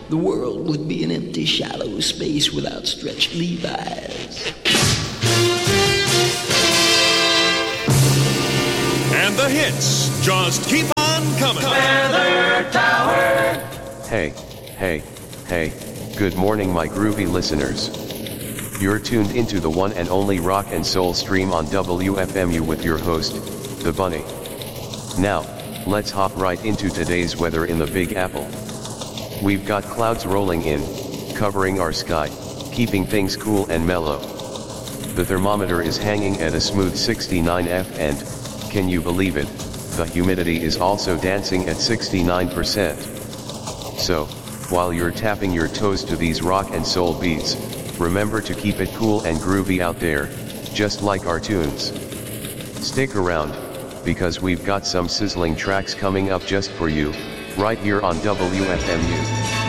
the world would be an empty, shallow space without stretched Levi's. And the hits just keep on coming. Weather Tower. Hey, good morning my groovy listeners. You're tuned into the one and only rock and soul stream on WFMU with your host, The Bunny. Now, let's hop right into today's weather in the Big Apple. We've got clouds rolling in, covering our sky, keeping things cool and mellow. The thermometer is hanging at a smooth 69 F and, can you believe it, the humidity is also dancing at 69%. So, while you're tapping your toes to these rock and soul beats, remember to keep it cool and groovy out there, just like our tunes. Stick around, because we've got some sizzling tracks coming up just for you, right here on WFMU.